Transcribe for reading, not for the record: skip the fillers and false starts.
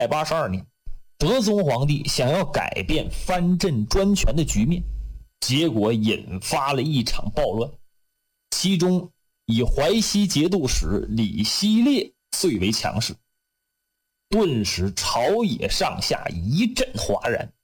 182年，德宗皇帝想要改变藩镇专权的局面，结果引发了一场暴乱，其中以淮西节度使李希烈最为强势，顿时朝野上下一阵哗然。